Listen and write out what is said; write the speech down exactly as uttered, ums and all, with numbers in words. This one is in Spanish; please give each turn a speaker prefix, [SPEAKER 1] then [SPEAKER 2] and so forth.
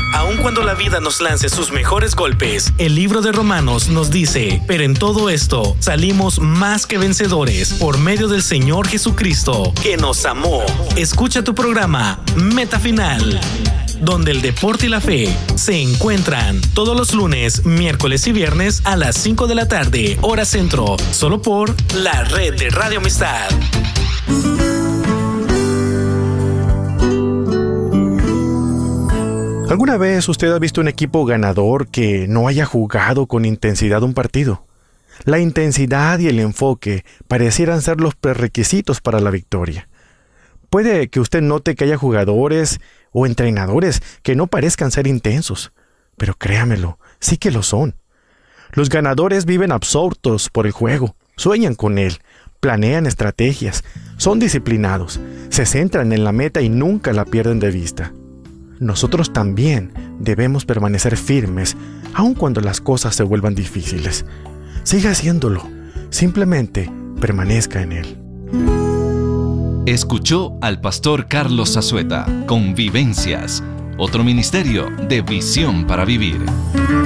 [SPEAKER 1] Aun cuando la vida nos lance sus mejores golpes, el libro de Romanos nos dice, pero en todo esto salimos más que vencedores por medio del Señor Jesucristo, que nos amó. Escucha tu programa Meta Final, donde el deporte y la fe se encuentran todos los lunes, miércoles y viernes a las cinco de la tarde, hora centro, solo por la red de Radio Amistad.
[SPEAKER 2] ¿Alguna vez usted ha visto un equipo ganador que no haya jugado con intensidad un partido? La intensidad y el enfoque parecieran ser los prerequisitos para la victoria. Puede que usted note que haya jugadores o entrenadores que no parezcan ser intensos, pero créamelo, sí que lo son. Los ganadores viven absortos por el juego, sueñan con él, planean estrategias, son disciplinados, se centran en la meta y nunca la pierden de vista. Nosotros también debemos permanecer firmes, aun cuando las cosas se vuelvan difíciles. Siga haciéndolo, simplemente permanezca en él.
[SPEAKER 3] Escuchó al pastor Carlos Zazueta con Vivencias, otro ministerio de Visión para Vivir.